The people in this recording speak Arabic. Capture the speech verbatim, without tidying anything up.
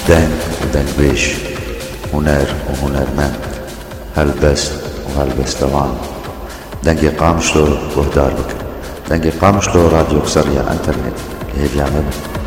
دنگ ودنگبيش، هنر وهنرمند، هلبست وهلبستوان. دنگی قامشلو وهدار بك، دنگی قامشلو راديو قصرية انترنت لهي بيعمل